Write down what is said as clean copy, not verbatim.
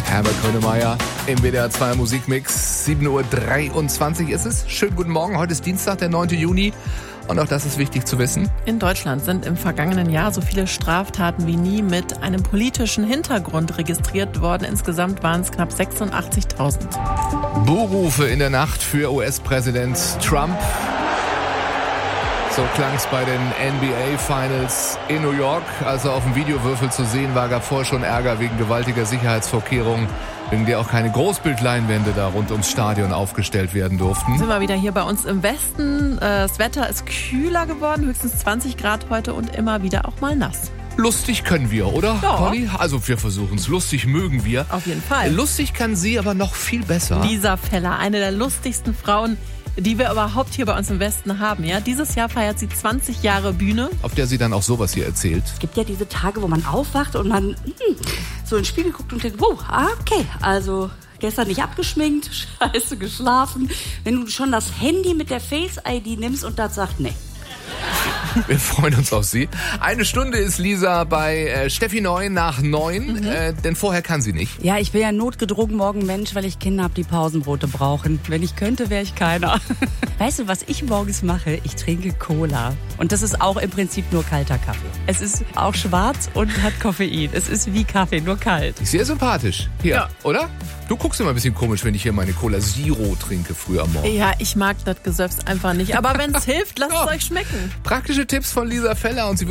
Herbert Grönemeyer im WDR 2 Musikmix. 7.23 Uhr ist es. Schönen guten Morgen. Heute ist Dienstag, der 9. Juni. Und auch das ist wichtig zu wissen. In Deutschland sind im vergangenen Jahr so viele Straftaten wie nie mit einem politischen Hintergrund registriert worden. Insgesamt waren es knapp 86.000. Buhrufe in der Nacht für US-Präsident Trump. So klang es bei den NBA-Finals in New York. Als er auf dem Videowürfel zu sehen war, gab vorher schon Ärger wegen gewaltiger Sicherheitsvorkehrungen, wegen der auch keine Großbildleinwände da rund ums Stadion aufgestellt werden durften. Sind wir wieder hier bei uns im Westen. Das Wetter ist kühler geworden, höchstens 20 Grad heute und immer wieder auch mal nass. Lustig können wir, oder, ja. Polly? Also wir versuchen es. Lustig mögen wir. Auf jeden Fall. Lustig kann sie aber noch viel besser. Lisa Feller, eine der lustigsten Frauen, die wir überhaupt hier bei uns im Westen haben. Ja? Dieses Jahr feiert sie 20 Jahre Bühne. Auf der sie dann auch sowas hier erzählt. Es gibt ja diese Tage, wo man aufwacht und man so in den Spiegel guckt und denkt, wow, okay, also gestern nicht abgeschminkt, scheiße geschlafen. Wenn du schon das Handy mit der Face-ID nimmst und das sagt, nee. Wir freuen uns auf Sie. Eine Stunde ist Lisa bei Steffi Neu nach 9, denn vorher kann sie nicht. Ja, ich bin ja notgedrungen morgen Mensch, weil ich Kinder habe, die Pausenbrote brauchen. Wenn ich könnte, wäre ich keiner. Weißt du, was ich morgens mache? Ich trinke Cola. Und das ist auch im Prinzip nur kalter Kaffee. Es ist auch schwarz und hat Koffein. Es ist wie Kaffee, nur kalt. Sehr sympathisch. Hier, ja. Oder? Du guckst immer ein bisschen komisch, wenn ich hier meine Cola Zero trinke früh am Morgen. Ja, ich mag das Gesöffs einfach nicht. Aber wenn es hilft, lasst es euch schmecken. Praktische Tipps von Lisa Feller und sie